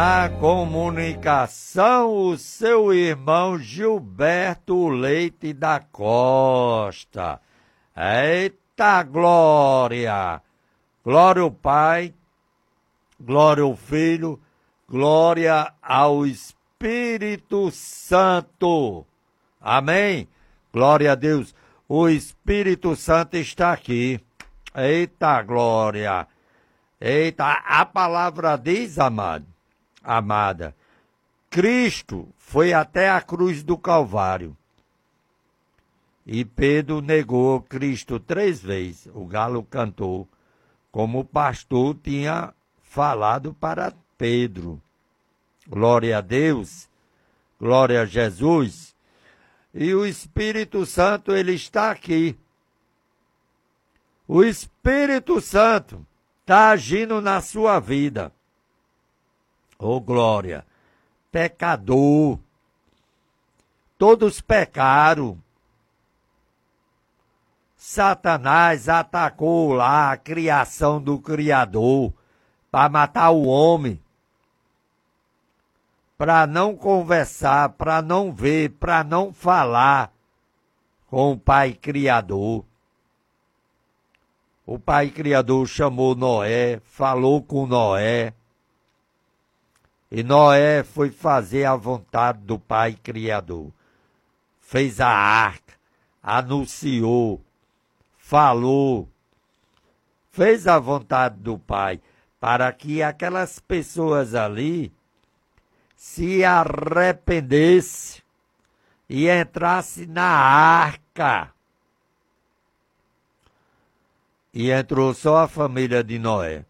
A comunicação, o seu irmão Gilberto Leite da Costa. Eita glória! Glória ao Pai, glória ao Filho, glória ao Espírito Santo. Amém? Glória a Deus. O Espírito Santo está aqui. Eita glória! Eita, a palavra diz, amada, Cristo foi até a cruz do Calvário. E Pedro negou Cristo 3 vezes. O galo cantou, como o pastor tinha falado para Pedro. Glória a Deus, glória a Jesus. E o Espírito Santo, ele está aqui. O Espírito Santo está agindo na sua vida. Oh, glória! Pecador. Todos pecaram. Satanás atacou lá a criação do Criador para matar o homem, para não conversar, para não ver, para não falar com o Pai Criador. O Pai Criador chamou Noé, falou com Noé, e Noé foi fazer a vontade do Pai Criador. Fez a arca, anunciou, falou, fez a vontade do Pai, para que aquelas pessoas ali se arrependessem e entrassem na arca. E entrou só a família de Noé.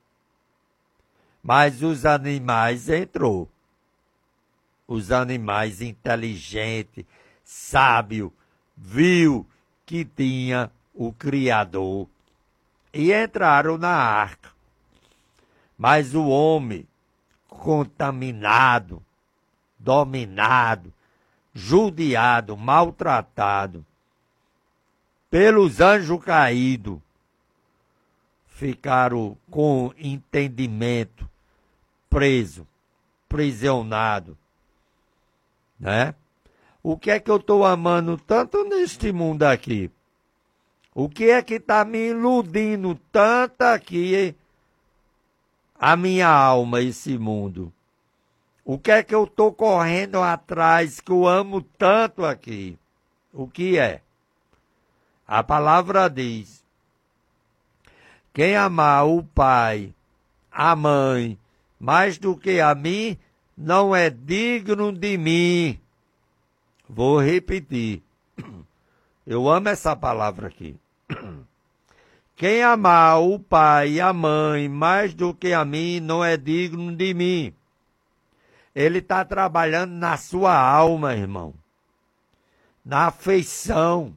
Mas os animais entrou. Os animais inteligentes, sábios, viu que tinha o Criador e entraram na arca. Mas o homem contaminado, dominado, judiado, maltratado pelos anjos caídos, ficaram com entendimento preso, prisionado, né? O que é que eu estou amando tanto neste mundo aqui? O que é que está me iludindo tanto aqui, a minha alma, esse mundo? O que é que eu estou correndo atrás, que eu amo tanto aqui? O que é? A palavra diz: quem amar o pai, a mãe, mais do que a mim, não é digno de mim. Vou repetir. Eu amo essa palavra aqui. Quem amar o pai e a mãe mais do que a mim, não é digno de mim. Ele está trabalhando na sua alma, irmão. Na afeição.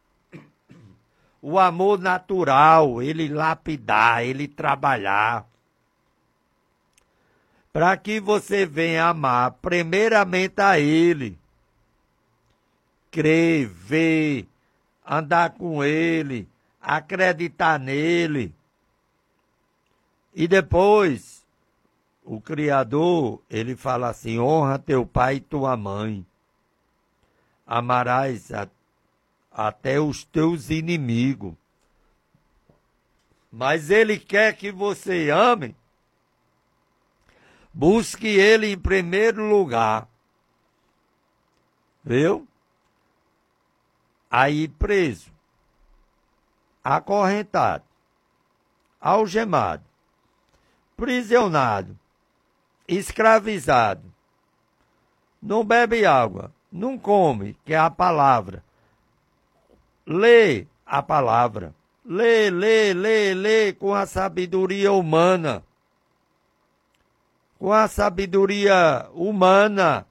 O amor natural, ele lapidar, ele trabalhar. Para que você venha amar primeiramente a ele. Crer, ver, andar com ele, acreditar nele. E depois, o Criador, ele fala assim: honra teu pai e tua mãe. Amarás até os teus inimigos. Mas ele quer que você ame. Busque ele em primeiro lugar. Viu? Aí preso, acorrentado, algemado, prisionado, escravizado. Não bebe água, não come, que é a palavra. Lê a palavra. Lê com a sabedoria humana. Com a sabedoria humana.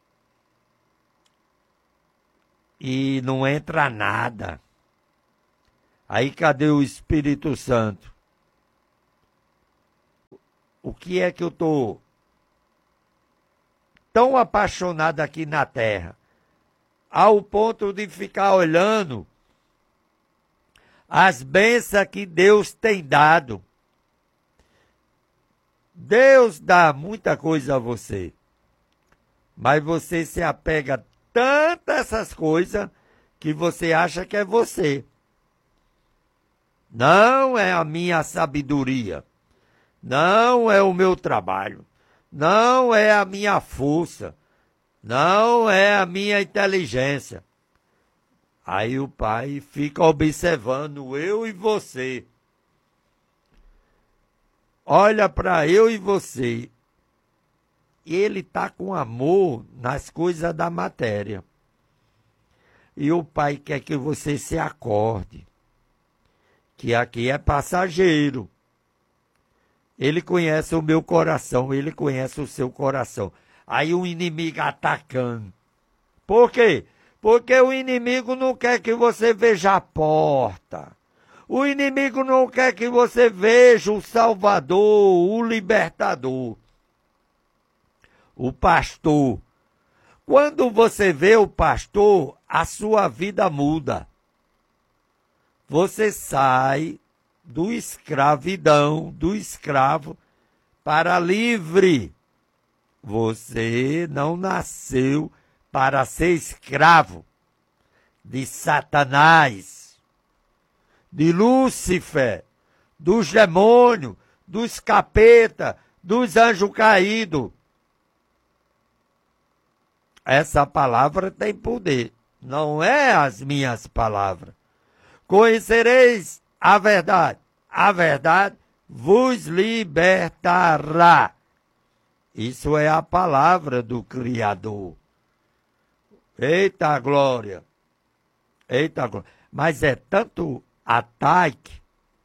E não entra nada. Aí cadê o Espírito Santo? O que é que eu estou tão apaixonado aqui na terra, ao ponto de ficar olhando as bênçãos que Deus tem dado. Deus dá muita coisa a você, mas você se apega tanto a essas coisas que você acha que é você. Não é a minha sabedoria, não é o meu trabalho, não é a minha força, não é a minha inteligência. Aí o pai fica observando eu e você. Olha para eu e você. E ele está com amor nas coisas da matéria. E o pai quer que você se acorde, que aqui é passageiro. Ele conhece o meu coração, ele conhece o seu coração. Aí o inimigo atacando. Por quê? Porque o inimigo não quer que você veja a porta. O inimigo não quer que você veja o Salvador, o Libertador, o pastor. Quando você vê o pastor, a sua vida muda. Você sai do escravidão, do escravo, para livre. Você não nasceu para ser escravo de Satanás, de Lúcifer, dos demônios, dos capeta, dos anjos caídos. Essa palavra tem poder, não é as minhas palavras. Conhecereis a verdade vos libertará. Isso é a palavra do Criador. Eita glória! Eita glória! Mas é tanto ataque,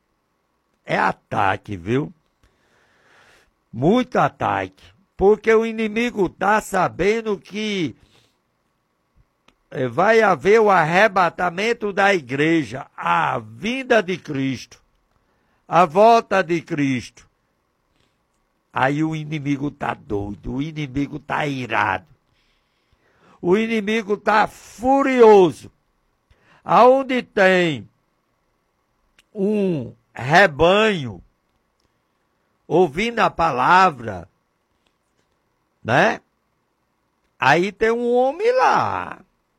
viu? Muito ataque. Porque o inimigo está sabendo que vai haver o arrebatamento da igreja, a vinda de Cristo, a volta de Cristo. Aí o inimigo está doido, o inimigo está irado. O inimigo está furioso. Aonde tem um rebanho ouvindo a palavra, né? Aí tem um homem lá.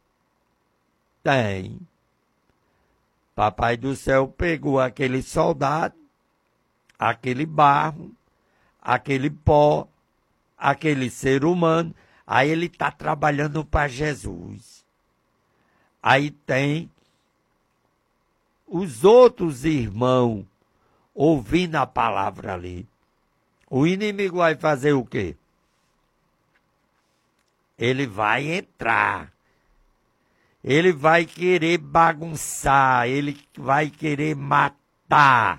Tem. Papai do céu pegou aquele soldado, aquele barro, aquele pó, aquele ser humano. Aí ele está trabalhando para Jesus. Aí tem os outros irmãos ouvindo a palavra ali. O inimigo vai fazer o quê? Ele vai entrar. Ele vai querer bagunçar. Ele vai querer matar.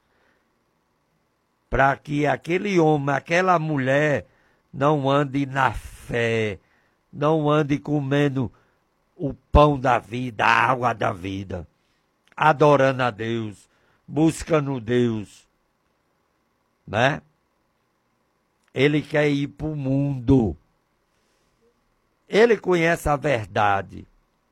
Para que aquele homem, aquela mulher não ande na fé. Não ande comendo o pão da vida, a água da vida. Adorando a Deus. Buscando Deus. Né? Ele quer ir para o mundo. Ele conhece a verdade.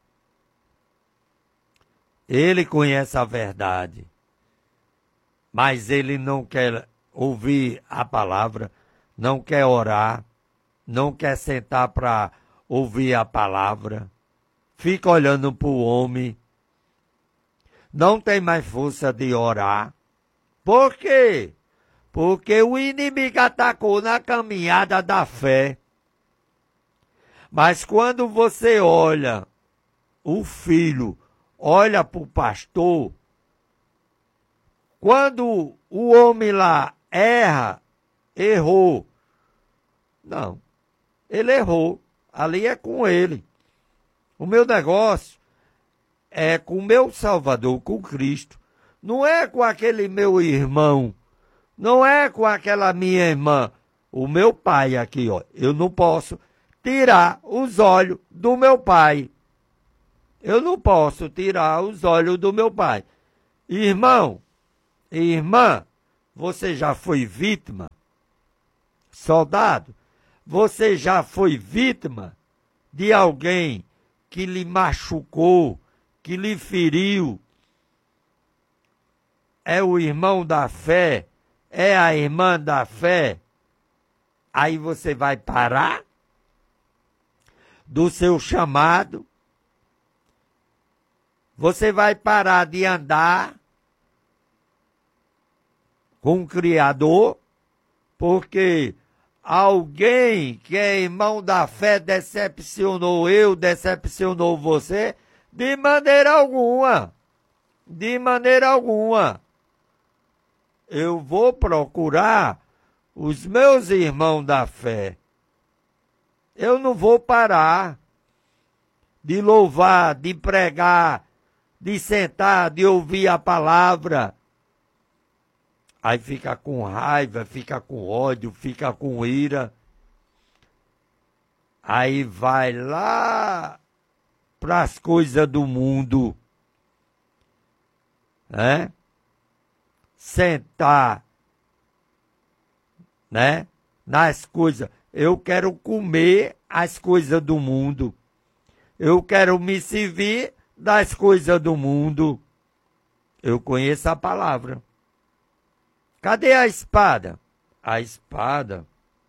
Ele conhece a verdade. Mas ele não quer ouvir a palavra, não quer orar, não quer sentar para ouvir a palavra. Fica olhando para o homem. Não tem mais força de orar. Por quê? Porque o inimigo atacou na caminhada da fé. Mas quando você olha, o filho olha para o pastor, quando o homem lá errou. Não, ele errou, ali é com ele. O meu negócio é com o meu Salvador, com Cristo. Não é com aquele meu irmão, não é com aquela minha irmã. O meu pai aqui, ó, eu não posso tirar os olhos do meu pai. Eu não posso tirar os olhos do meu pai. Irmão, irmã, você já foi vítima? Soldado, você já foi vítima de alguém que lhe machucou, que lhe feriu? É o irmão da fé? É a irmã da fé? Aí você vai parar do seu chamado, você vai parar de andar com o Criador, porque alguém que é irmão da fé decepcionou eu, decepcionou você, de maneira alguma. De maneira alguma. Eu vou procurar os meus irmãos da fé. Eu não vou parar de louvar, de pregar, de sentar, de ouvir a palavra. Aí fica com raiva, fica com ódio, fica com ira. Aí vai lá para as coisas do mundo, né? Sentar, né? Nas coisas. Eu quero comer as coisas do mundo. Eu quero me servir das coisas do mundo. Eu conheço a palavra. Cadê a espada? A espada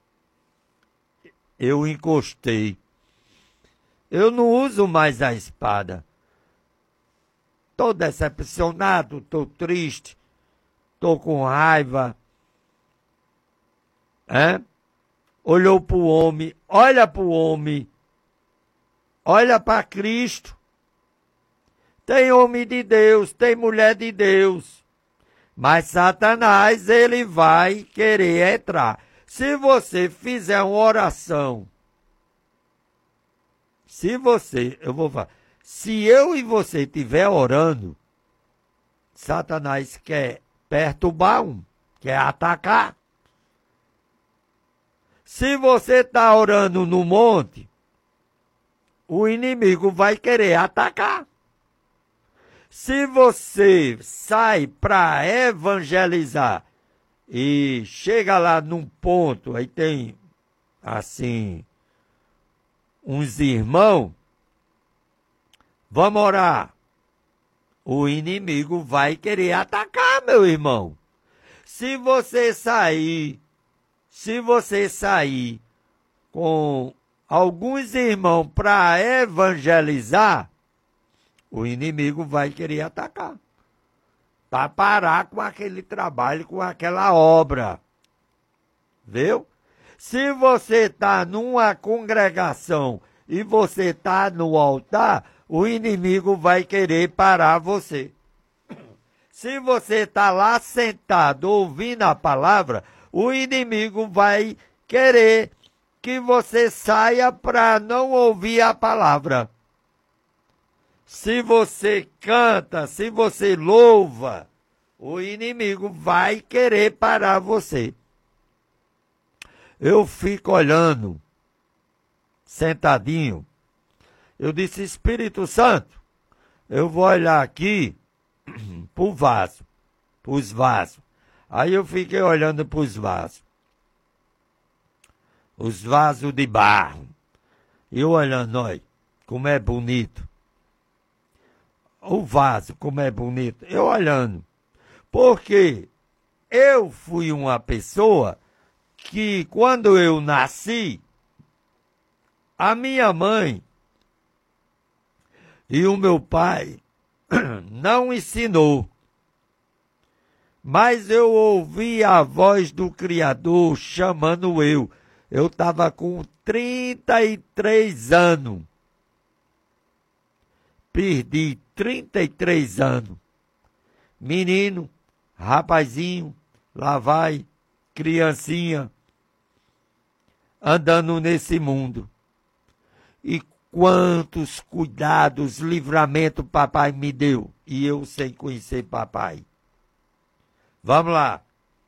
eu encostei. Eu não uso mais a espada. Estou decepcionado, estou triste, estou com raiva. Olhou para o homem, olha para o homem, olha para Cristo. Tem homem de Deus, tem mulher de Deus. Mas Satanás, ele vai querer entrar. Se você fizer uma oração, se eu e você estiver orando, Satanás quer perturbar quer atacar. Se você está orando no monte, o inimigo vai querer atacar. Se você sai para evangelizar e chega lá num ponto, aí tem, assim, uns irmãos, vamos orar. O inimigo vai querer atacar, meu irmão. Se você sair com alguns irmãos para evangelizar, o inimigo vai querer atacar. Para parar com aquele trabalho, com aquela obra. Viu? Se você está numa congregação e você está no altar, o inimigo vai querer parar você. Se você está lá sentado ouvindo a palavra, o inimigo vai querer que você saia para não ouvir a palavra. Se você canta, se você louva, o inimigo vai querer parar você. Eu fico olhando, sentadinho. Eu disse, Espírito Santo, eu vou olhar aqui para os vasos. Aí eu fiquei olhando para os vasos. Os vasos de barro. E eu olhando, olha, como é bonito. O vaso, como é bonito. Eu olhando. Porque eu fui uma pessoa que, quando eu nasci, a minha mãe e o meu pai não ensinou. Mas eu ouvi a voz do Criador chamando eu. Eu estava com 33 anos. Perdi 33 anos. Menino, rapazinho, lá vai, criancinha, andando nesse mundo. E quantos cuidados, livramento papai me deu. E eu sem conhecer papai. Vamos lá.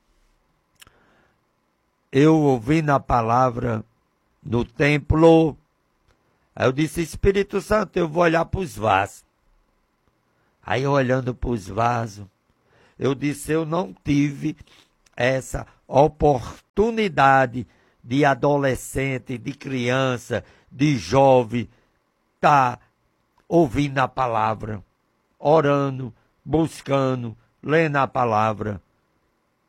Eu ouvi na palavra no templo. Aí eu disse, Espírito Santo, eu vou olhar para os vasos. Aí olhando para os vasos, eu disse, eu não tive essa oportunidade de adolescente, de criança, de jovem, tá ouvindo a palavra, orando, buscando, lendo a palavra.